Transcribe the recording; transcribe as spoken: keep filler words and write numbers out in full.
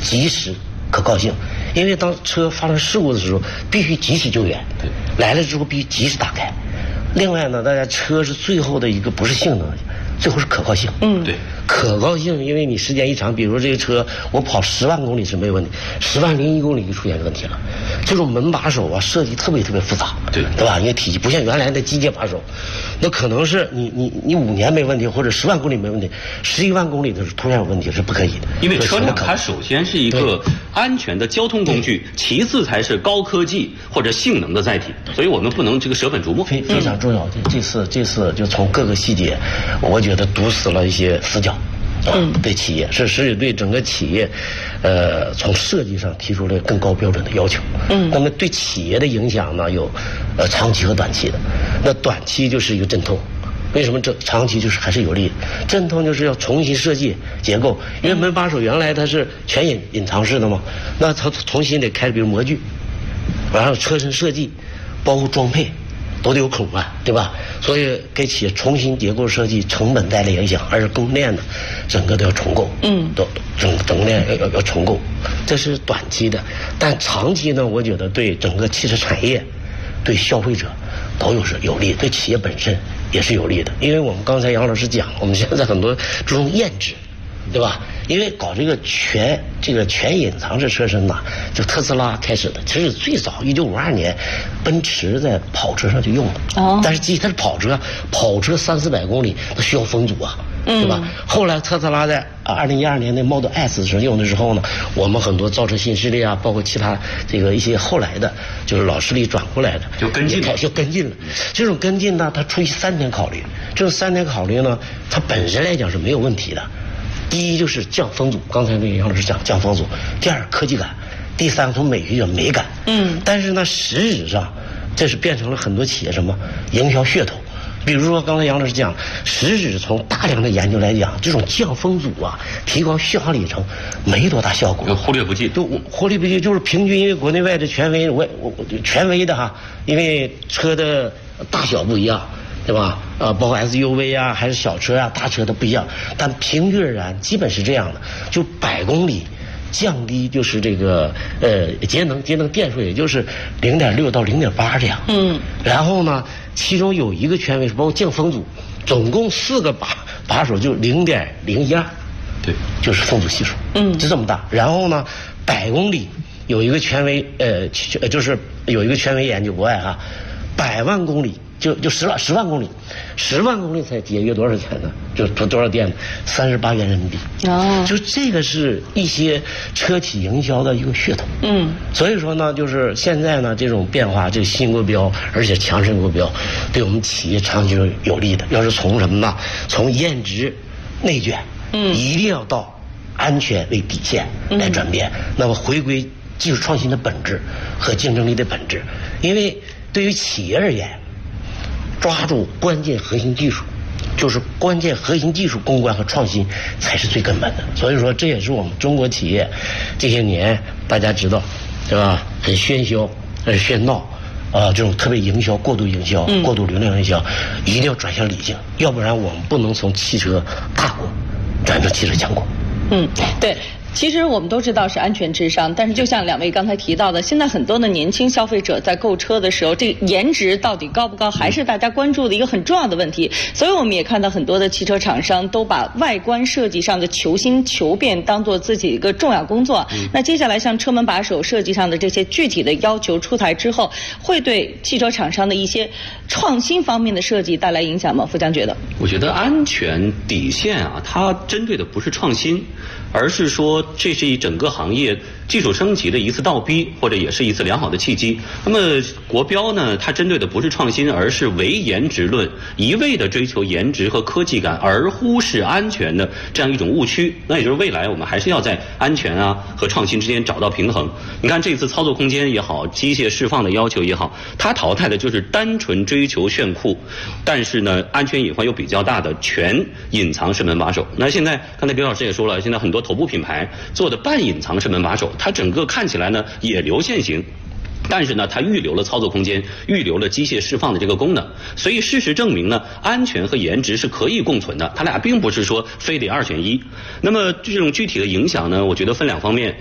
及时可靠性。因为当车发生事故的时候，必须及时救援，来了之后必须及时打开。另外呢，大家车是最后的一个不是性能，最后是可靠性。 嗯，对， 可靠性，因为你时间一长，比如说这个车我跑十万公里是没问题，十万零一公里就出现问题了。这种门把手啊设计特别特别复杂， 对对吧？因为体积不像原来的机械把手，那可能是你你你五年没问题，或者十万公里没问题，十一万公里的时候突然有问题是不可以的。 因为车辆它首先是一个安全的交通工具，其次才是高科技或者性能的载体，所以我们不能这个舍本逐末。 非非常重要。这这次这次就从各个细节，我觉得堵死了一些死角。嗯，对企业是是对整个企业，呃，从设计上提出了更高标准的要求。嗯，那么对企业的影响呢，有呃长期和短期的。那短期就是一个阵痛，为什么这长期就是还是有利的？阵痛就是要重新设计结构，因为门把手原来它是全隐隐藏式的嘛，那它重新得开，比如模具，完了车身设计，包括装配。都得有孔啊，对吧？所以给企业重新结构设计，成本带来影响，而且供应链呢，整个都要重构，嗯，都整整个链要要要重构，这是短期的。但长期呢，我觉得对整个汽车产业、对消费者都有是有利，对企业本身也是有利的。因为我们刚才杨老师讲，我们现在很多注重验值，对吧？因为搞这个全这个全隐藏式车身呐，就特斯拉开始的，其实最早一九五二年，奔驰在跑车上就用了。哦。但是即使它是跑车，跑车三四百公里，它需要风阻啊，对吧？嗯、后来特斯拉在啊二零一二年那 Model S 的时候用的时候呢，我们很多造车新势力啊，包括其他这个一些后来的，就是老势力转过来的， 就跟进了， 就跟进了。这种跟进呢，它出于三点考虑，这种三点考虑呢，它本身来讲是没有问题的。第一就是降风阻，刚才那个杨老师讲降风阻。第二科技感，第三从美学叫美感。嗯。但是呢，实质上这是变成了很多企业什么营销噱头。比如说刚才杨老师讲，实质从大量的研究来讲，这种降风阻啊，提高续航里程没多大效果， 忽略不计。 就忽略不计，就是平均，因为国内外的权威，我我权威的哈，因为车的大小不一样。对吧？呃，包括 S U V 啊，还是小车啊、大车都不一样，但平均而言，基本是这样的。就百公里降低就是这个呃节能节能电数，也就是零点六到零点八这样。嗯。然后呢，其中有一个权威是包括降风阻，总共四个把把手就零点零一二， 对， 就是风阻系数。嗯，就这么大。然后呢，百公里有一个权威呃，就是有一个权威研究国外哈，百万公里。就就十万十万公里，十万公里才节约多少钱呢？就多多少电呢？三十八元人民币。哦，就这个是一些车企营销的一个噱头。嗯，所以说呢，就是现在呢这种变化，这个新国标，而且强势国标，对我们企业长期有利的。要是从什么呢？从验值、内卷，嗯，一定要到安全为底线来转变。嗯、那么回归技术创新的本质和竞争力的本质，因为对于企业而言。抓住关键核心技术，就是关键核心技术攻关和创新才是最根本的。所以说，这也是我们中国企业这些年大家知道，对吧？很喧嚣，很喧闹，啊、呃，这种特别营销、过度营销、嗯、过度流量营销，一定要转向理性，要不然我们不能从汽车大国转成汽车强国。 嗯，对。其实我们都知道是安全至上，但是就像两位刚才提到的，现在很多的年轻消费者在购车的时候，这个颜值到底高不高，还是大家关注的一个很重要的问题。所以我们也看到很多的汽车厂商都把外观设计上的求新求变当做自己一个重要工作。嗯、那接下来像车门把手设计上的这些具体的要求出台之后，会对汽车厂商的一些创新方面的设计带来影响吗？富江觉得， 我觉得安全底线啊，它针对的不是创新，而是说。这是一整个行业技术升级的一次倒逼，或者也是一次良好的契机。那么国标呢，它针对的不是创新，而是唯颜值论，一味的追求颜值和科技感，而忽视安全的这样一种误区。那也就是未来我们还是要在安全啊和创新之间找到平衡。你看这次操作空间也好，机械释放的要求也好，它淘汰的就是单纯追求炫酷，但是呢安全隐患又比较大的全隐藏式门把手。那现在刚才刘老师也说了，现在很多头部品牌做的半隐藏式门把手，它整个看起来呢也流线型，但是呢它预留了操作空间，预留了机械释放的这个功能。所以事实证明呢，安全和颜值是可以共存的，它俩并不是说非得二选一。那么这种具体的影响呢，我觉得分两方面。